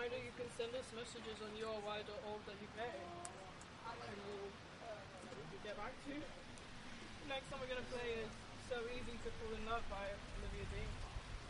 reminder, you can send us messages on uri.org.uk and we'll get back to you. Next song we're going to play is So Easy to Fall in Love by Olivia Dean.